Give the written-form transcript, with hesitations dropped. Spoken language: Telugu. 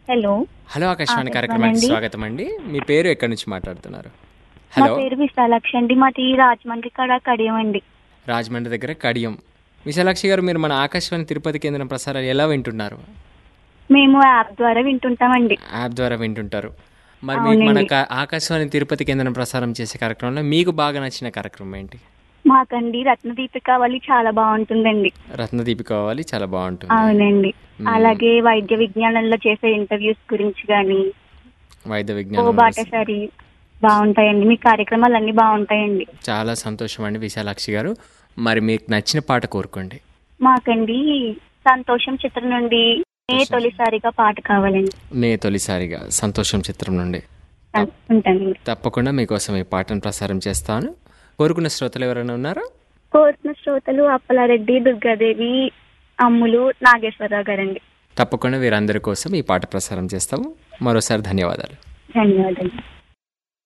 హలో. హలో ఆకాశవాణి కార్యక్రమానికి చెప్పానండి. స్వాగతం అండి. మీ పేరు ఎక్కడి నుంచి మాట్లాడుతున్నారు? మా హలో. పేరు విశాలాక్షి అండి. మాది రాజమండ్రి కాడ కడియం అండి. రాజమండ్రి దగ్గర కడియం. విశాలాక్షి గారు, మీరు మన ఆకాశవాణి తిరుపతి కేంద్రం ప్రసారాలు ఎలా వింటున్నారు? మేము యాప్ ద్వారా వింటుంటామండి. యాప్ ద్వారా వింటుంటారు. మరి మీకు మన అవునండి. ఆకాశవాణి తిరుపతి కేంద్రం ప్రసారం చేసే కార్యక్రమంలో మీకు బాగా నచ్చిన కార్యక్రమం ఏంటి? మాకండి రత్నదీపిక వాళ్ళు చాలా బాగుంటుందండి. రత్నదీపిక కావాలి, చాలా బాగుంటుంది. అవునండి. మ్మ్. అలాగే వైద్య విజ్ఞానంలో చేసే ఇంటర్వ్యూస్ గురించి కానీ వైద్య ఓ విజ్ఞానం బాటసారి బాగుంటాయండి. మీ కార్యక్రమాలు అన్ని బాగుంటాయండి. చాలా సంతోషం అండి విశాలాక్షి గారు. మరి మీకు నచ్చిన పాట కోరుకోండి. మాకండి సంతోషం చిత్రం నుండి ఏ తొలిసారిగా పాట కావాలండి. నే తొలిసారిగా సంతోషం చిత్రం నుండి ఉంటానండి. తప్పకుండా మీకోసం ఈ పాటను ప్రసారం చేస్తాను. కోరుకున్న శ్రోతలు ఎవరైనా ఉన్నారా? కోరుతున్న శ్రోతలు అప్పలారెడ్డి, దుర్గాదేవి, అమ్ములు, నాగేశ్వరరావు గారండి. తప్పకుండా వీరందరి కోసం ఈ పాట ప్రసారం చేస్తాము. మరోసారి ధన్యవాదాలు. ధన్యవాదాలు.